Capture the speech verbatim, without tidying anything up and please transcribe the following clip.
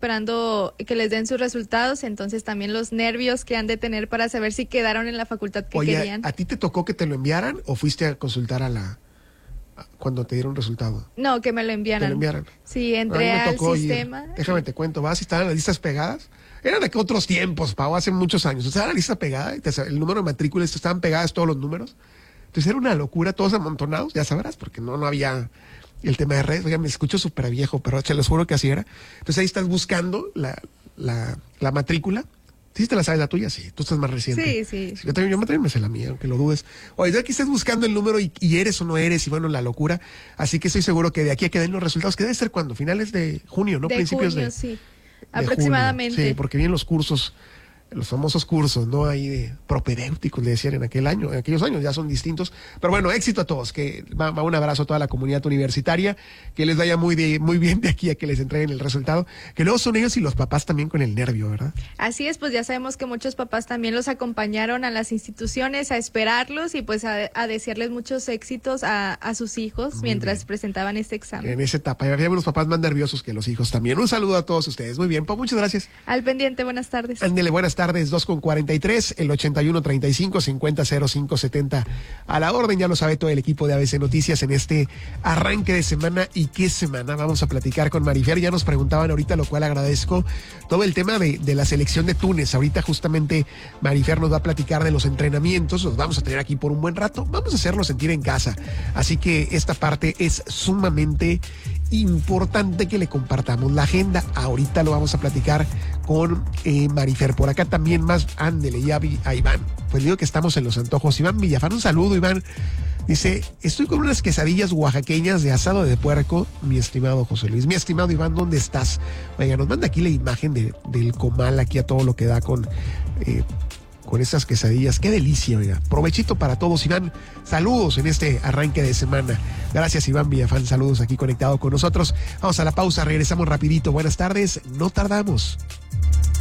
esperando que les den sus resultados, entonces también los nervios que han de tener para saber si quedaron en la facultad que Oye, querían. ¿a ti te tocó que te lo enviaran o fuiste a consultar a la a- cuando te dieron resultado? No, que me lo enviaran. Te lo enviaran. Sí, A entré mí me al tocó ir. sistema. Déjame te cuento, vas y estaban las listas pegadas. Eran de que otros tiempos, Pau, hace muchos años. O sea, la lista pegada, y te sa- el número de matrículas estaban pegadas todos los números. Entonces era una locura, todos amontonados, ya sabrás, porque no, no había el tema de redes. Oiga, me escucho súper viejo, pero se los juro que así era. Entonces ahí estás buscando la, la, la matrícula. ¿Sí te la sabes la tuya? Sí, tú estás más reciente. Sí, sí. Yo también, yo también me sé la mía, aunque lo dudes. Oye, de aquí estás buscando el número y, y eres o no eres, y bueno, la locura. Así que estoy seguro que de aquí a que den los resultados, que debe ser cuando, finales de junio, ¿no? De Principios junio, de, sí. de Aproximadamente. junio. Sí, porque vienen los cursos, los famosos cursos, ¿no? Ahí de propedéuticos, le decían en aquel año, en aquellos años, ya son distintos. Pero bueno, éxito a todos, que va, va un abrazo a toda la comunidad universitaria, que les vaya muy, de, muy bien de aquí a que les entreguen el resultado, que luego son ellos y los papás también con el nervio, ¿verdad? Así es, pues ya sabemos que muchos papás también los acompañaron a las instituciones a esperarlos y pues a, a desearles muchos éxitos a, a sus hijos Muy mientras bien. presentaban este examen. En esa etapa, ya había unos papás más nerviosos que los hijos también. Un saludo a todos ustedes. Muy bien, pues muchas gracias. Al pendiente, buenas tardes. Ándele, buenas tardes, dos con cuarenta y tres, el ochenta y uno treinta y cinco cincuenta cero cinco setenta a la orden, ya lo sabe todo el equipo de A B C Noticias en este arranque de semana. ¿Y qué semana? Vamos a platicar con Marifer, ya nos preguntaban ahorita, lo cual agradezco, todo el tema de, de la selección de Túnez. Ahorita justamente Marifer nos va a platicar de los entrenamientos, los vamos a tener aquí por un buen rato, vamos a hacerlo sentir en casa, así que esta parte es sumamente importante que le compartamos la agenda. Ahorita lo vamos a platicar con eh, Marifer. Por acá también más, ándele, ya vi a Iván. Pues digo que estamos en los antojos. Iván Villafán, un saludo, Iván. Dice, estoy con unas quesadillas oaxaqueñas de asado de puerco, mi estimado José Luis. Mi estimado Iván, ¿dónde estás? Oiga, nos manda aquí la imagen de, del comal, aquí a todo lo que da con... Eh, con estas quesadillas, qué delicia, oiga. Provechito para todos, Iván. Saludos en este arranque de semana. Gracias, Iván Villafán. Saludos aquí conectado con nosotros. Vamos a la pausa, regresamos rapidito. Buenas tardes, no tardamos.